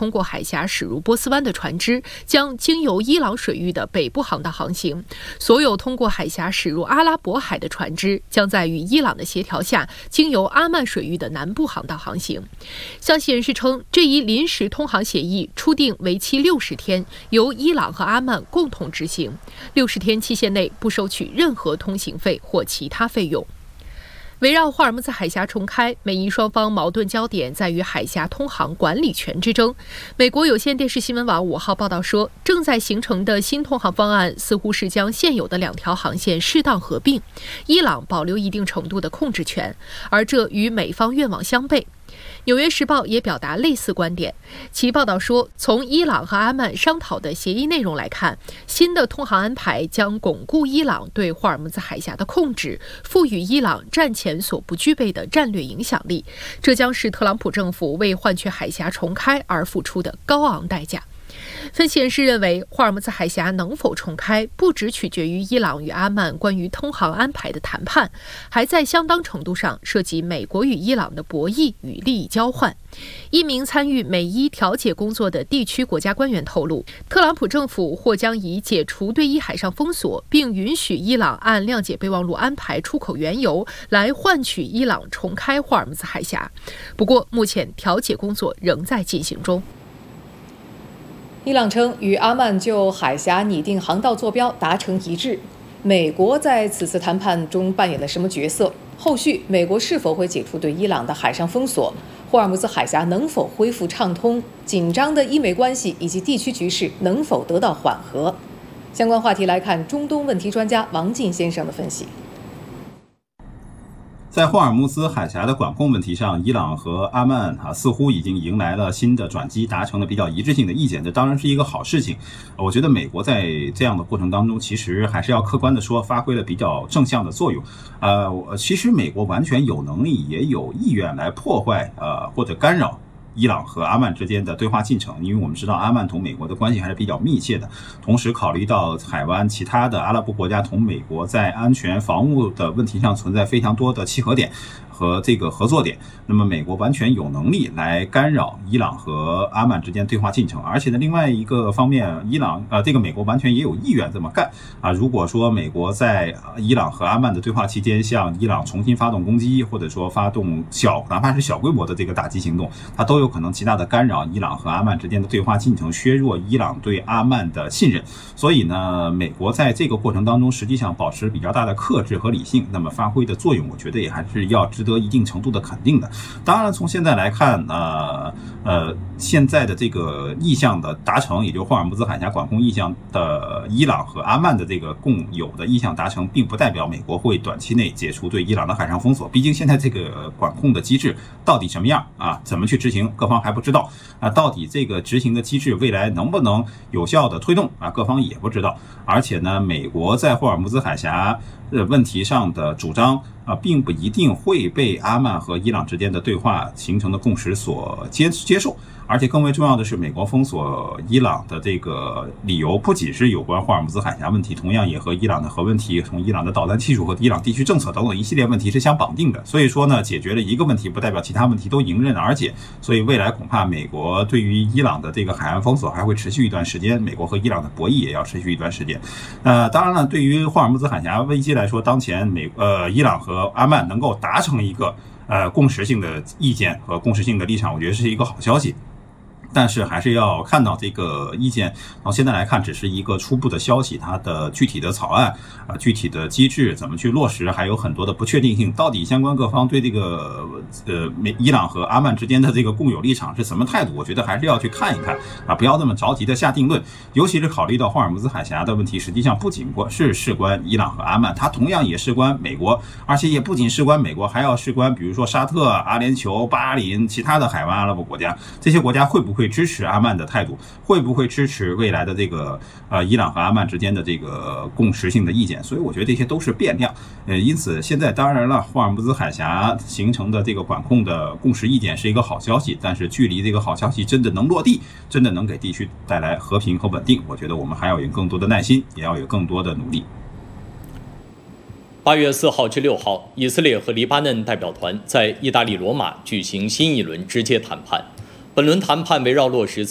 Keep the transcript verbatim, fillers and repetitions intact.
通过海峡驶入波斯湾的船只将经由伊朗水域的北部航道航行，所有通过海峡驶入阿拉伯海的船只将在与伊朗的协调下经由阿曼水域的南部航道航行。消息人士称，这一临时通航协议初定为期六十天，由伊朗和阿曼共同执行。六十天期限内不收取任何通行费或其他费用。围绕霍尔木兹海峡重开，美伊双方矛盾焦点在于海峡通航管理权之争。美国有线电视新闻网五号报道说，正在形成的新通航方案似乎是将现有的两条航线适当合并，伊朗保留一定程度的控制权，而这与美方愿望相悖。纽约时报也表达类似观点，其报道说，从伊朗和阿曼商讨的协议内容来看，新的通航安排将巩固伊朗对霍尔木兹海峡的控制，赋予伊朗战前所不具备的战略影响力，这将是特朗普政府为换取海峡重开而付出的高昂代价。分析人士认为，霍尔木兹海峡能否重开，不只取决于伊朗与阿曼关于通航安排的谈判，还在相当程度上涉及美国与伊朗的博弈与利益交换。一名参与美伊调解工作的地区国家官员透露，特朗普政府或将以解除对伊海上封锁，并允许伊朗按谅解备忘录安排出口原油，来换取伊朗重开霍尔木兹海峡。不过，目前调解工作仍在进行中。 伊朗称与阿曼就海峡拟定航道坐标达成一致。美国在此次谈判中扮演了什么角色？后续美国是否会解除对伊朗的海上封锁？霍尔木兹海峡能否恢复畅通？紧张的伊美关系以及地区局势能否得到缓和？相关话题来看中东问题专家王进先生的分析。 在霍尔木兹海峡的管控问题上，伊朗和阿曼啊似乎已经迎来了新的转机，达成了比较一致性的意见，这当然是一个好事情。我觉得美国在这样的过程当中，其实还是要客观的说，发挥了比较正向的作用。呃，其实美国完全有能力也有意愿来破坏呃或者干扰伊朗和阿曼之间的对话进程，因为我们知道阿曼同美国的关系还是比较密切的，同时考虑到海湾其他的阿拉伯国家同美国在安全防务的问题上存在非常多的契合点和这个合作点，那么美国完全有能力来干扰伊朗和阿曼之间对话进程，而且呢，另外一个方面，伊朗呃这个美国完全也有意愿这么干啊。如果说美国在伊朗和阿曼的对话期间向伊朗重新发动攻击，或者说发动小哪怕是小规模的这个打击行动，它都有可能极大的干扰伊朗和阿曼之间的对话进程，削弱伊朗对阿曼的信任。所以呢，美国在这个过程当中实际上保持比较大的克制和理性，那么发挥的作用，我觉得也还是要值得一定程度的肯定的。当然，从现在来看，呃呃，现在的这个意向的达成，也就是霍尔木兹海峡管控意向的伊朗和阿曼的这个共有的意向达成，并不代表美国会短期内解除对伊朗的海上封锁。毕竟现在这个管控的机制到底什么样啊，怎么去执行，各方还不知道啊。到底这个执行的机制未来能不能有效的推动啊，各方也不知道。而且呢，美国在霍尔木兹海峡问题上的主张啊，并不一定会被阿曼和伊朗之间的对话形成的共识所接接受。而且更为重要的是，美国封锁伊朗的这个理由不仅是有关霍尔木兹海峡问题，同样也和伊朗的核问题、从伊朗的导弹技术和伊朗地区政策等等一系列问题是相绑定的。所以说呢，解决了一个问题，不代表其他问题都迎刃而解。所以未来恐怕美国对于伊朗的这个海岸封锁还会持续一段时间，美国和伊朗的博弈也要持续一段时间。呃，当然了，对于霍尔木兹海峡危机来说，当前美呃伊朗和阿曼能够达成一个呃共识性的意见和共识性的立场，我觉得是一个好消息。但是还是要看到这个意见，到现在来看只是一个初步的消息，它的具体的草案啊、具体的机制怎么去落实，还有很多的不确定性。到底相关各方对这个呃美伊朗和阿曼之间的这个共有立场是什么态度？我觉得还是要去看一看啊，不要那么着急的下定论。尤其是考虑到霍尔木兹海峡的问题，实际上不仅是事关伊朗和阿曼，它同样也事关美国，而且也不仅事关美国，还要事关比如说沙特、阿联酋、巴林其他的海湾阿拉伯国家，这些国家会不会会支持阿曼的态度，会不会支持未来的这个呃伊朗和阿曼之间的这个共识性的意见？所以我觉得这些都是变量。呃，因此现在当然了，霍尔木兹海峡形成的这个管控的共识意见是一个好消息，但是距离这个好消息真的能落地，真的能给地区带来和平和稳定，我觉得我们还要有更多的耐心，也要有更多的努力。 八月四号至六号，以色列和黎巴嫩代表团在意大利罗马举行新一轮直接谈判。本轮谈判围绕落实